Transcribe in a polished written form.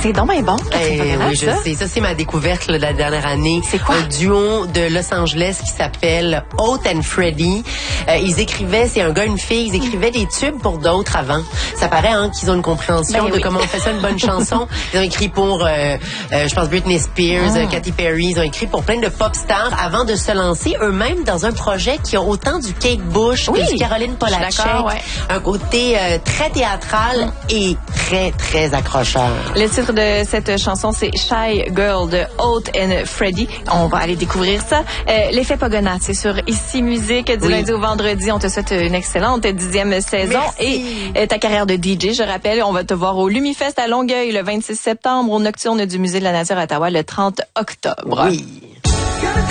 C'est donc bien bon. Oui, je sais. Ça, c'est ma découverte là, de la dernière année. C'est quoi? Un duo de Los Angeles qui s'appelle Oath and Freddy. Ils écrivaient, c'est un gars, une fille, ils écrivaient des tubes pour d'autres avant. Ça paraît qu'ils ont une compréhension de comment on fait ça, une bonne chanson. Ils ont écrit pour, je pense, Britney Spears, Katy Perry. Ils ont écrit pour plein de pop stars avant de se lancer eux-mêmes dans un projet qui a autant du Kate Bush que du Caroline Polachek. Un côté très théâtral et très, très accrocheur. Le titre de cette chanson, c'est Shy Girl de Oath and Freddy. On va aller découvrir ça. L'effet Pogonat, c'est sur Ici Musique du lundi au vendredi. On te souhaite une excellente 10e saison. Merci. Et ta carrière de DJ, je rappelle, on va te voir au Lumifest à Longueuil le 26 septembre, au Nocturne du Musée de la Nature à Ottawa le 30 octobre. Oui.